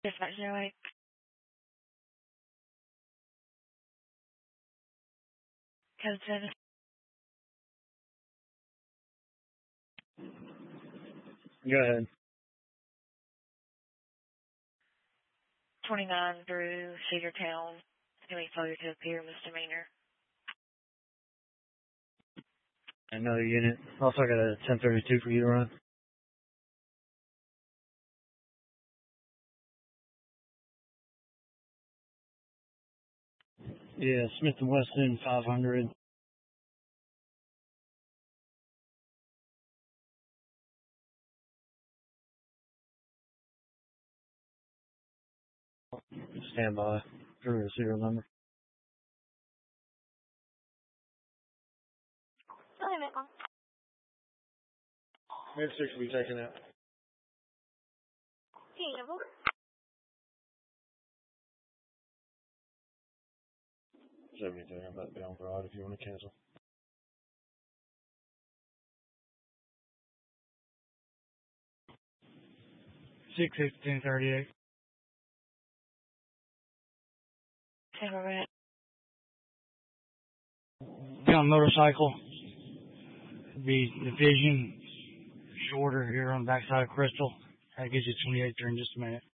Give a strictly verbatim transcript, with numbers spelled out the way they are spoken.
Dispatch zero eight. Code seven. Go ahead. twenty-nine through Cedartown. Doing failure to appear misdemeanor. Another unit. Also got a ten thirty-two for you to run. Yeah, Smith and Wesson five hundred. Stand by for a serial number. Hi, ma'am. Mid six will be taken out. Beautiful. seventy-two, I'm about to be on broad if you want to cancel. six sixteen thirty-eight. Cigarette. Be on motorcycle. Be the vision shorter here on the backside of Crystal. That gives you twenty-eight here in just a minute.